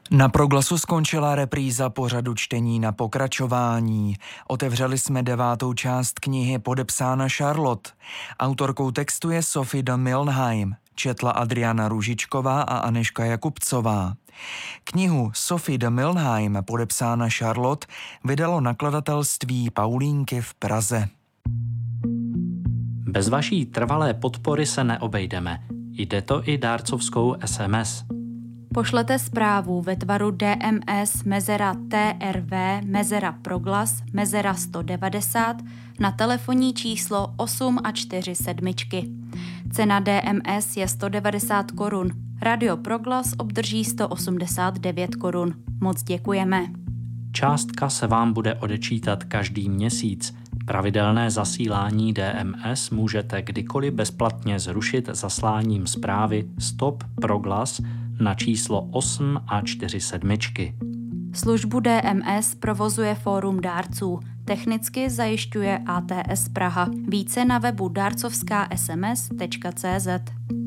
Na Proglasu skončila repríza pořadu čtení na pokračování. Otevřeli jsme 9. část knihy Podepsána Charlotte. Autorkou textu je Sophie de Milnheim. Četla Adriana Růžičková a Anežka Jakubcová. Knihu Sophie de Milnheim Podepsána Charlotte vydalo nakladatelství Paulínky v Praze. Bez vaší trvalé podpory se neobejdeme. Jde to i dárcovskou SMS. Pošlete zprávu ve tvaru DMS mezera TRV mezera Proglas mezera 190 na telefonní číslo 847. Cena DMS je 190 korun. Radio Proglas obdrží 189 korun. Moc děkujeme. Částka se vám bude odečítat každý měsíc. Pravidelné zasílání DMS můžete kdykoliv bezplatně zrušit zasláním zprávy Stop Proglas na číslo 847. Službu DMS provozuje Fórum dárců. Technicky zajišťuje ATS Praha. Více na webu darcovskasms.cz.